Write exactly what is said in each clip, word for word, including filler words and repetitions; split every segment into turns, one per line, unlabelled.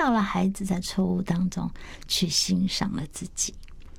到了孩子在错误当中去欣赏了自己。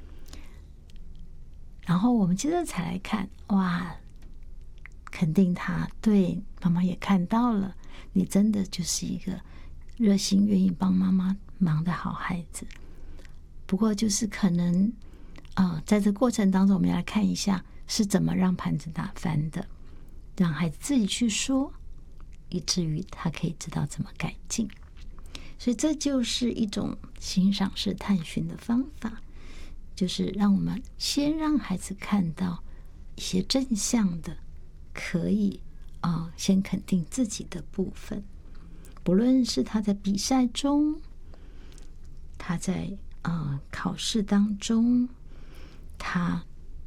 然后我们接着才来看，哇，肯定他，对，妈妈也看到了，你真的就是一个热心愿意帮妈妈忙的好孩子。不过就是可能呃，在这过程当中，我们要来看一下是怎么让盘子打翻的，让孩子自己去说，以至于他可以知道怎么改进。所以这就是一种欣赏式探寻的方法，就是让我们先让孩子看到一些正向的，可以啊、呃，先肯定自己的部分，不论是他在比赛中，他在啊、呃、考试当中，他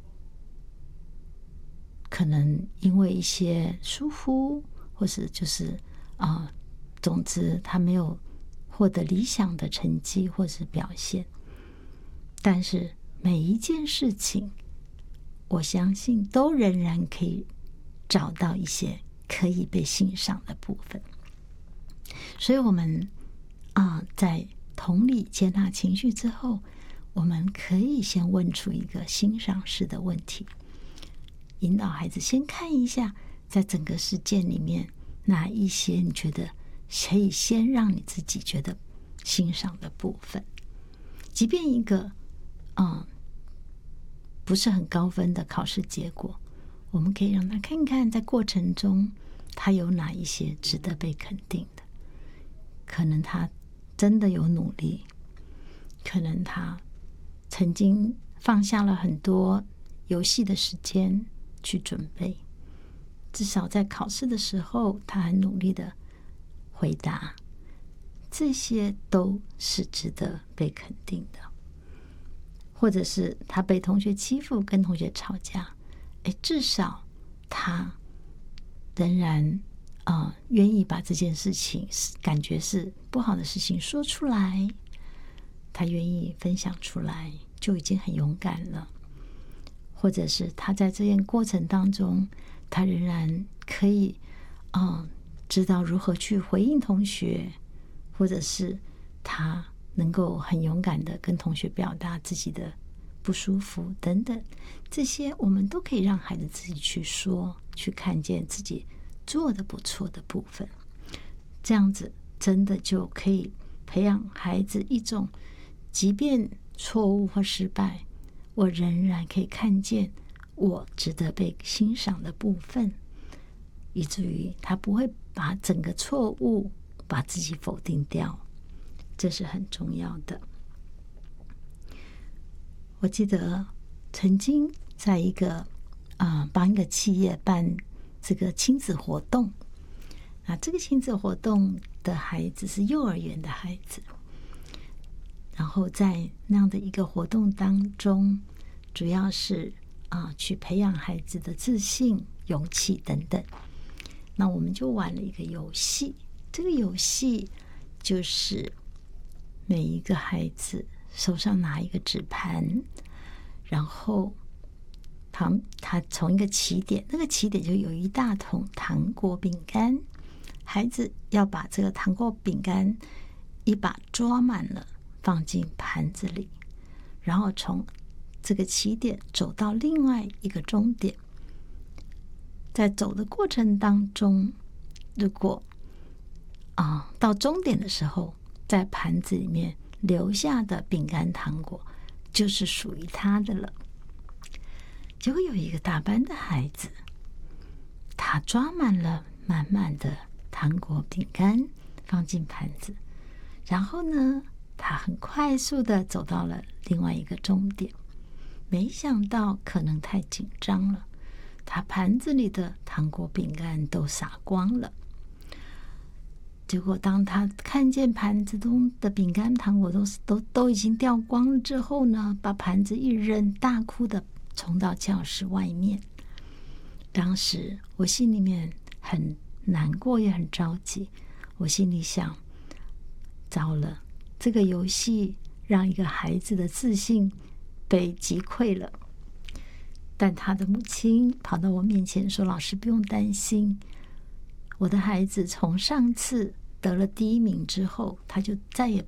可能因为一些疏忽，或是就是啊、呃，总之他没有获得理想的成绩或是表现，但是每一件事情，我相信都仍然可以找到一些可以被欣赏的部分。所以我们啊、呃，在同理接纳情绪之后，我们可以先问出一个欣赏式的问题，引导孩子先看一下，在整个事件里面哪一些你觉得可以先让你自己觉得欣赏的部分。即便一个嗯不是很高分的考试结果，我们可以让他看看在过程中他有哪一些值得被肯定的。可能他真的有努力，可能他曾经放下了很多游戏的时间去准备，至少在考试的时候他很努力的回答，这些都是值得被肯定的。或者是他被同学欺负，跟同学吵架，哎，至少他仍然啊、呃、愿意把这件事情感觉是不好的事情说出来，他愿意分享出来，就已经很勇敢了。或者是他在这件过程当中，他仍然可以啊、呃、知道如何去回应同学，或者是他能够很勇敢的跟同学表达自己的不舒服等等，这些我们都可以让孩子自己去说，去看见自己做的不错的部分。这样子真的就可以培养孩子一种，即便错误或失败，我仍然可以看见我值得被欣赏的部分，以至于他不会把整个错误把自己否定掉。这是很重要的。我记得曾经在一个啊、呃、帮一个企业办这个亲子活动，那这个亲子活动的孩子是幼儿园的孩子，然后在那样的一个活动当中，主要是啊、呃、去培养孩子的自信、勇气等等。那我们就玩了一个游戏，这个游戏就是每一个孩子手上拿一个纸盘，然后他他从一个起点，那个起点就有一大桶糖果饼干，孩子要把这个糖果饼干一把抓满了放进盘子里，然后从这个起点走到另外一个终点。在走的过程当中，如果啊、呃、到终点的时候，在盘子里面留下的饼干糖果就是属于他的了。结果有一个大班的孩子，他抓满了满满的糖果饼干放进盘子，然后呢他很快速的走到了另外一个终点。没想到可能太紧张了，他盘子里的糖果饼干都洒光了。结果当他看见盘子中的饼干糖果都都都已经掉光了之后呢，把盘子一扔，大哭的冲到教室外面。当时我心里面很难过也很着急，我心里想，糟了，这个游戏让一个孩子的自信被击溃了。但他的母亲跑到我面前说，老师不用担心，我的孩子从上次得了第一名之后，他就再也